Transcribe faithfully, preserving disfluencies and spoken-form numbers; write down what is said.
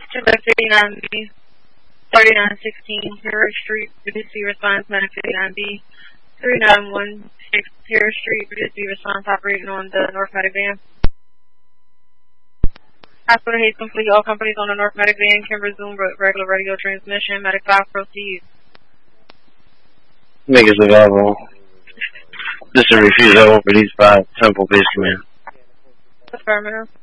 to the fifty-nine B, thirty-nine sixteen, Harris Street, emergency response, medic fifty-nine B, three nine one six, Harris Street, emergency response operating on the North Medic van. After the haze complete, all companies on the North Medic van can resume regular radio transmission. Medic five, proceed. Make us available. This is refuse over for these five Temple Base Command. Affirmative.